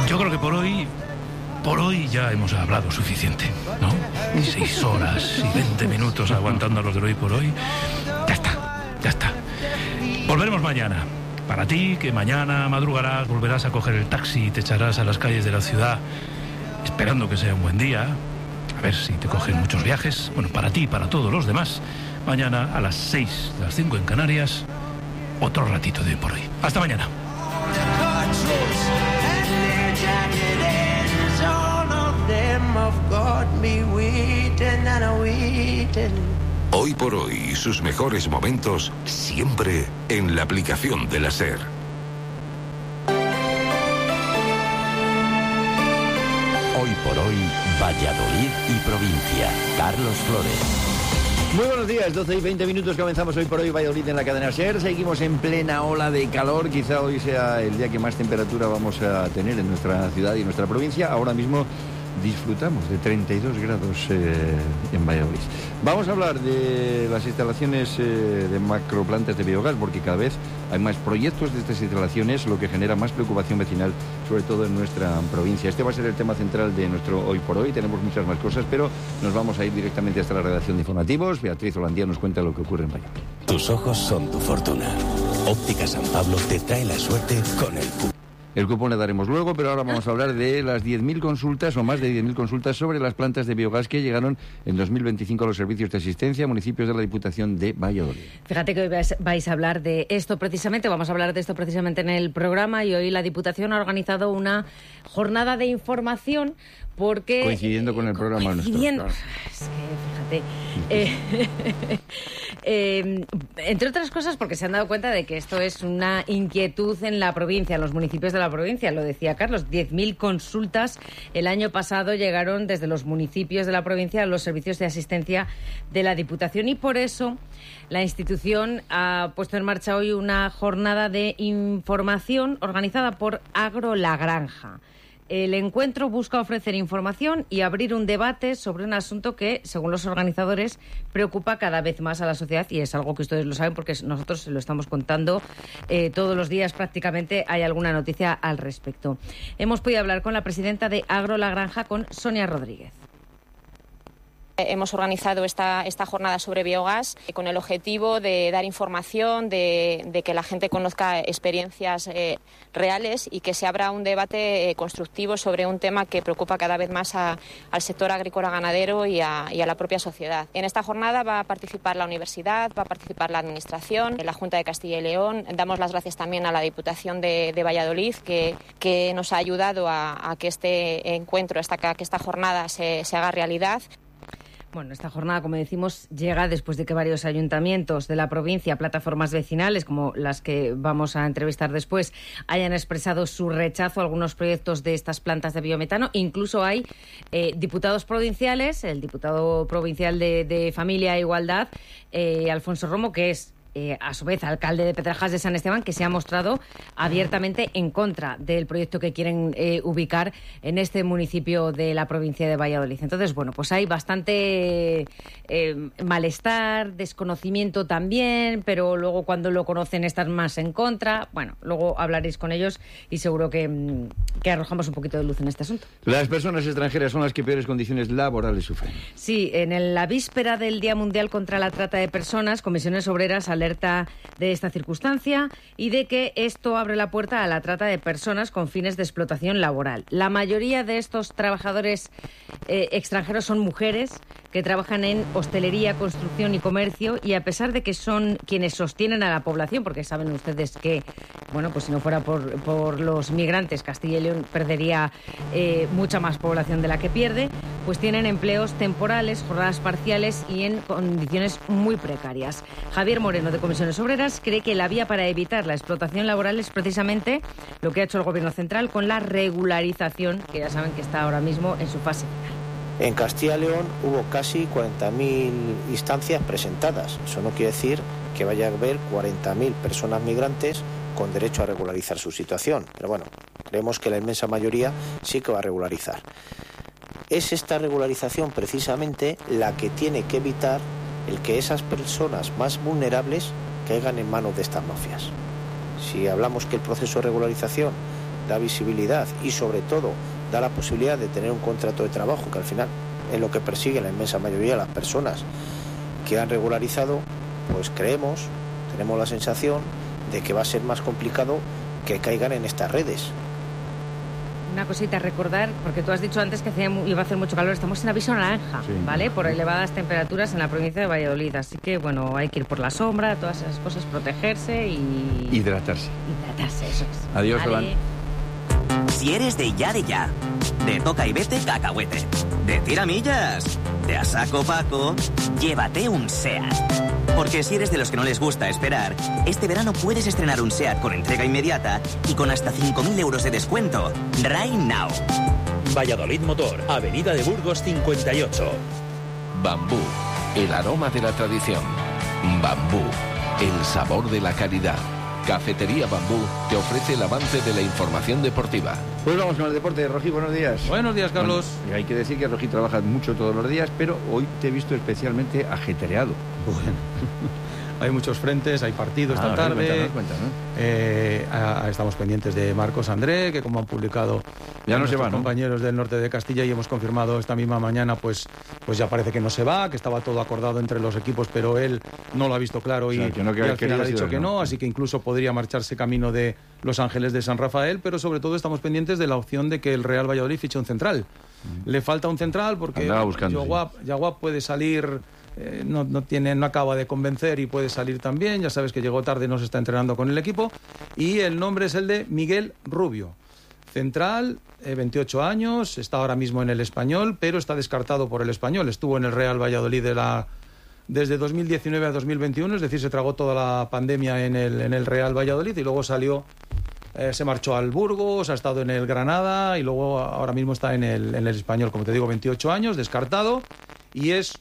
Yo creo que por hoy ya hemos hablado suficiente, ¿no? 6 horas y 20 minutos aguantando los de hoy por hoy. Ya está. Volveremos mañana. Para ti, que mañana madrugarás, volverás a coger el taxi y te echarás a las calles de la ciudad, esperando que sea un buen día. A ver si te cogen muchos viajes. Bueno, para ti y para todos los demás, mañana a las 6, las 5 en Canarias, otro ratito de hoy por hoy. Hasta mañana. Hoy por hoy, sus mejores momentos siempre en la aplicación de la SER. Hoy por hoy, Valladolid y provincia. Carlos Flores. Muy buenos días, 12 y 20 minutos, comenzamos Hoy por Hoy Valladolid en la cadena SER. Seguimos en plena ola de calor, quizá hoy sea el día que más temperatura vamos a tener en nuestra ciudad y en nuestra provincia. Ahora mismo disfrutamos de 32 grados en Valladolid. Vamos a hablar de las instalaciones de macroplantas de biogás, porque cada vez hay más proyectos de estas instalaciones, lo que genera más preocupación vecinal, sobre todo en nuestra provincia. Este va a ser el tema central de nuestro Hoy por Hoy. Tenemos muchas más cosas, pero nos vamos a ir directamente hasta la redacción de informativos. Beatriz Holandía nos cuenta lo que ocurre en Valladolid. Tus ojos son tu fortuna. Óptica San Pablo te trae la suerte con el cupón. El cupón le daremos luego, pero ahora vamos a hablar de las 10.000 consultas o más de 10.000 consultas sobre las plantas de biogás que llegaron en 2025 a los servicios de asistencia a municipios de la Diputación de Valladolid. Fíjate que hoy vais a hablar de esto precisamente, vamos a hablar de esto precisamente en el programa, y hoy la Diputación ha organizado una jornada de información porque... Coincidiendo con el programa nuestro. Claro. Es que, fíjate... entre otras cosas porque se han dado cuenta de que esto es una inquietud en la provincia, en los municipios de la provincia. Lo decía Carlos, 10.000 consultas el año pasado llegaron desde los municipios de la provincia a los servicios de asistencia de la Diputación, y por eso la institución ha puesto en marcha hoy una jornada de información organizada por Agro La Granja. El encuentro busca ofrecer información y abrir un debate sobre un asunto que, según los organizadores, preocupa cada vez más a la sociedad, y es algo que ustedes lo saben porque nosotros se lo estamos contando todos los días prácticamente. Hay alguna noticia al respecto. Hemos podido hablar con la presidenta de Agro La Granja, con Sonia Rodríguez. Hemos organizado esta jornada sobre biogás con el objetivo de dar información, de que la gente conozca experiencias reales y que se abra un debate constructivo sobre un tema que preocupa cada vez más al sector agrícola-ganadero y a la propia sociedad. En esta jornada va a participar la universidad, va a participar la administración, la Junta de Castilla y León. Damos las gracias también a la Diputación de Valladolid que nos ha ayudado a que este encuentro, que esta jornada se haga realidad. Bueno, esta jornada, como decimos, llega después de que varios ayuntamientos de la provincia, plataformas vecinales, como las que vamos a entrevistar después, hayan expresado su rechazo a algunos proyectos de estas plantas de biometano. Incluso hay diputados provinciales, el diputado provincial de Familia e Igualdad, Alfonso Romo, que es a su vez alcalde de Pedrajas de San Esteban, que se ha mostrado abiertamente en contra del proyecto que quieren ubicar en este municipio de la provincia de Valladolid. Entonces, bueno, pues hay bastante malestar, desconocimiento también, pero luego cuando lo conocen están más en contra. Bueno, luego hablaréis con ellos y seguro que arrojamos un poquito de luz en este asunto. Las personas extranjeras son las que peores condiciones laborales sufren. Sí, en la víspera del Día Mundial contra la Trata de Personas, Comisiones Obreras alerta de esta circunstancia y de que esto abre la puerta a la trata de personas con fines de explotación laboral. La mayoría de estos trabajadores extranjeros son mujeres que trabajan en hostelería, construcción y comercio, y a pesar de que son quienes sostienen a la población, porque saben ustedes que, bueno, pues si no fuera por los migrantes, Castilla y León perdería mucha más población de la que pierde, pues tienen empleos temporales, jornadas parciales y en condiciones muy precarias. Javier Moreno, de Comisiones Obreras, cree que la vía para evitar la explotación laboral es precisamente lo que ha hecho el Gobierno central con la regularización, que ya saben que está ahora mismo en su fase final. En Castilla y León hubo casi 40.000 instancias presentadas. Eso no quiere decir que vaya a haber 40.000 personas migrantes con derecho a regularizar su situación. Pero bueno, creemos que la inmensa mayoría sí que va a regularizar. Es esta regularización precisamente la que tiene que evitar el que esas personas más vulnerables caigan en manos de estas mafias. Si hablamos que el proceso de regularización da visibilidad y sobre todo da la posibilidad de tener un contrato de trabajo, que al final es lo que persigue la inmensa mayoría de las personas que han regularizado, pues tenemos la sensación de que va a ser más complicado que caigan en estas redes. Una cosita a recordar, porque tú has dicho antes que iba a hacer mucho calor, estamos en aviso naranja, sí, ¿vale? Por elevadas temperaturas en la provincia de Valladolid, así que, bueno, hay que ir por la sombra, todas esas cosas, protegerse y... Hidratarse, eso es. Adiós, vale. Iván. Si eres de ya, de toca y vete, cacahuete, de tiramillas, de a saco Paco, llévate un SEAT. Porque si eres de los que no les gusta esperar, este verano puedes estrenar un SEAT con entrega inmediata y con hasta 5.000 euros de descuento. Right now. Valladolid Motor, Avenida de Burgos 58. Bambú, el aroma de la tradición. Bambú, el sabor de la calidad. Cafetería Bambú te ofrece el avance de la información deportiva. Pues vamos con el deporte. Rojí, buenos días. Buenos días, Carlos. Bueno, hay que decir que Rojí trabaja mucho todos los días, pero hoy te he visto especialmente ajetreado. Bueno, hay muchos frentes, hay partido esta tarde. Cuéntanos. Estamos pendientes de Marcos André, que como han publicado ya no se va, ¿no? Compañeros del norte de Castilla, y hemos confirmado esta misma mañana, pues ya parece que no se va, que estaba todo acordado entre los equipos, pero él no lo ha visto claro, o sea, y al final ha dicho que no, así que incluso podría marcharse camino de Los Ángeles de San Rafael, pero sobre todo estamos pendientes de la opción de que el Real Valladolid fiche un central. Le falta un central porque Yaguap puede salir... No acaba de convencer y puede salir también. Ya sabes que llegó tarde, no se está entrenando con el equipo. Y el nombre es el de Miguel Rubio. Central, 28 años, está ahora mismo en el Español, pero está descartado por el Español. Estuvo en el Real Valladolid desde 2019 a 2021, es decir, se tragó toda la pandemia en el Real Valladolid y luego salió, se marchó al Burgos, ha estado en el Granada y luego ahora mismo está en el Español. Como te digo, 28 años, descartado, y es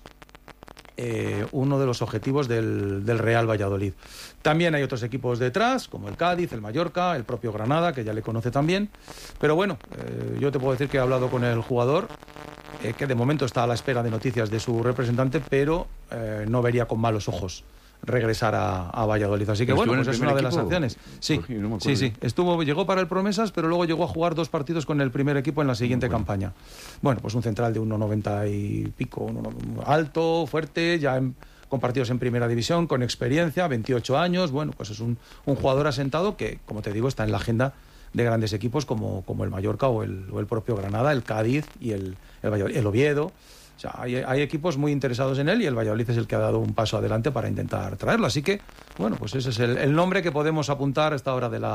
uno de los objetivos del Real Valladolid. También hay otros equipos detrás, como el Cádiz, el Mallorca, el propio Granada, que ya le conoce también. Pero bueno, yo te puedo decir que he hablado con el jugador, que de momento está a la espera de noticias de su representante, pero no vería con malos ojos regresar a Valladolid. Así que bueno, pues es una de las acciones. Sí, sí. Llegó para el Promesas, pero luego llegó a jugar 2 partidos con el primer equipo en la siguiente campaña. Bueno, pues un central de 1,90 y pico, alto, fuerte, ya con partidos en primera división, con experiencia, 28 años. Bueno, pues es un jugador asentado que, como te digo, está en la agenda de grandes equipos como el Mallorca o el propio Granada, el Cádiz y el Oviedo. O sea, hay equipos muy interesados en él y el Valladolid es el que ha dado un paso adelante para intentar traerlo. Así que, bueno, pues ese es el nombre que podemos apuntar a esta hora de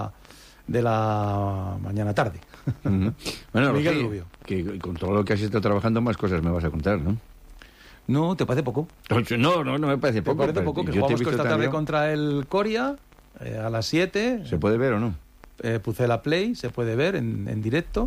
la mañana-tarde. Bueno, Miguel Rubio. Que con todo lo que has estado trabajando, más cosas me vas a contar, ¿no? No, ¿te parece poco? No me parece poco. ¿Te parece poco? Que jugamos esta tarde contra el Coria a las 7. ¿Se puede ver o no? Pucela Play, se puede ver en directo.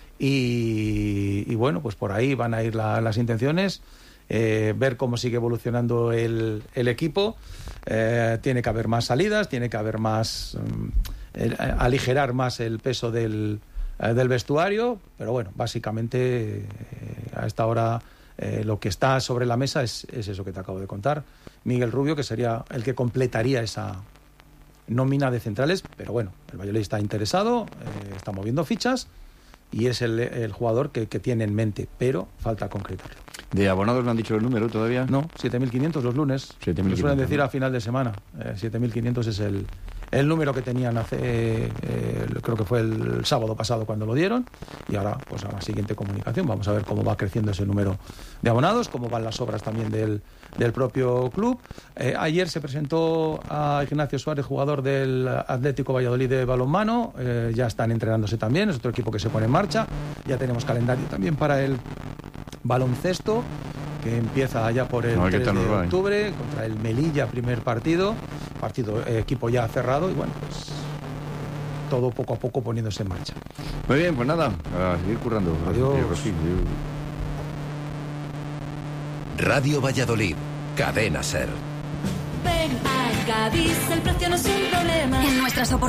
Y bueno, pues por ahí van a ir las intenciones, ver cómo sigue evolucionando el equipo. Tiene que haber más salidas, tiene que haber más, aligerar más el peso del vestuario, pero bueno, básicamente a esta hora lo que está sobre la mesa es eso que te acabo de contar. Miguel Rubio, que sería el que completaría esa nómina de centrales, pero bueno, el Valladolid está interesado, está moviendo fichas y es el jugador que tiene en mente, pero falta concretarlo. ¿De abonados no han dicho el número todavía? No, 7.500 los lunes. 7.500. Lo suelen decir a final de semana. 7.500 es el número que tenían creo que fue el sábado pasado cuando lo dieron, y ahora pues a la siguiente comunicación vamos a ver cómo va creciendo ese número de abonados, cómo van las obras también del propio club. Ayer se presentó a Ignacio Suárez, jugador del Atlético Valladolid de balonmano, ya están entrenándose también, es otro equipo que se pone en marcha, ya tenemos calendario también para el baloncesto, que empieza allá por el 3 de octubre contra el Melilla, primer partido, equipo ya cerrado, y bueno, pues todo poco a poco poniéndose en marcha. Muy bien, pues nada, a seguir currando. Adiós. Radio Valladolid, Cadena SER. Ven a Cádiz, el precio no es un problema. En nuestras